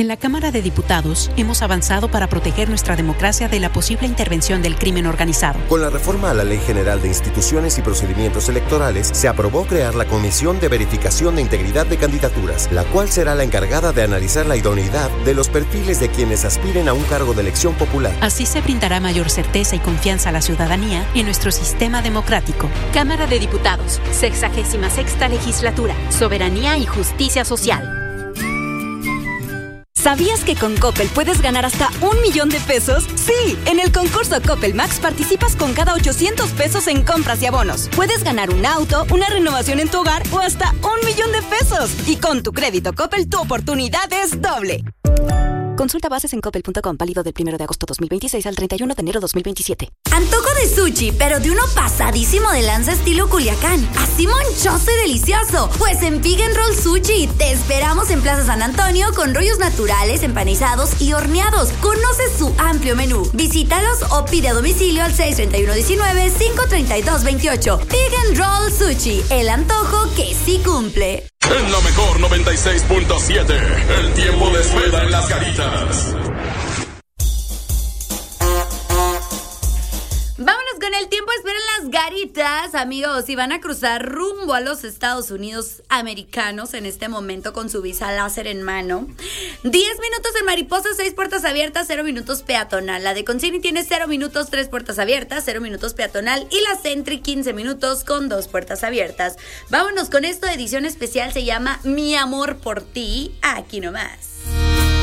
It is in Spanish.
En la Cámara de Diputados hemos avanzado para proteger nuestra democracia de la posible intervención del crimen organizado. Con la reforma a la Ley General de Instituciones y Procedimientos Electorales, se aprobó crear la Comisión de Verificación de Integridad de Candidaturas, la cual será la encargada de analizar la idoneidad de los perfiles de quienes aspiren a un cargo de elección popular. Así se brindará mayor certeza y confianza a la ciudadanía en nuestro sistema democrático. Cámara de Diputados, 66ª Legislatura, Soberanía y Justicia Social. ¿Sabías que con Coppel puedes ganar hasta 1 millón de pesos? Sí, en el concurso Coppel Max participas con cada 800 pesos en compras y abonos. Puedes ganar un auto, una renovación en tu hogar o hasta 1 millón de pesos. Y con tu crédito Coppel, tu oportunidad es doble. Consulta bases en coppel.com, válido del 1 de agosto 2026 al 31 de enero 2027. Antojo de sushi, pero de uno pasadísimo de lanza estilo Culiacán. Así monchoso y delicioso. Pues en Pig & Roll Sushi te esperamos en Plaza San Antonio con rollos naturales, empanizados y horneados. Conoce su amplio menú. Visítalos o pide a domicilio al 631-19-532-28. Pig & Roll Sushi, el antojo que sí cumple. En la mejor 96.7, el tiempo de espera en las Garitas. Vámonos con el tiempo de espera en las Garitas, amigos. Si van a cruzar rumbo a los Estados Unidos americanos en este momento con su visa láser en mano, 10 minutos en Mariposa, 6 puertas abiertas, 0 minutos peatonal. La de Consigni tiene 0 minutos, 3 puertas abiertas, 0 minutos peatonal. Y la Sentry 15 minutos con 2 puertas abiertas. Vámonos con esto, edición especial, se llama Mi Amor por Ti, aquí nomás.